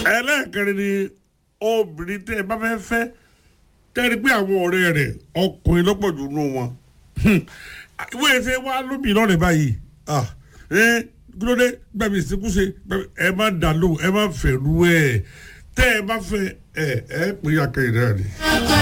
ẹlẹ́ẹ̀kẹrin ni obìnrin tẹ́ ẹ bá fẹ́ tẹ́rí pé àwọn ọ̀rẹ́ rẹ̀ ọkùnrin lọ́pọ̀ jù nù wọn ìwé ẹsẹ̀ wa lóbi lọ́rẹ̀ báyìí gbọ́dọ̀ gbàgbé ìsìnkúṣe ẹ má dà lóhùn ẹ má fẹ̀rù ẹ̀ tẹ́ ẹ bá fẹ́ ẹ pè é akẹ́yìn náà ni.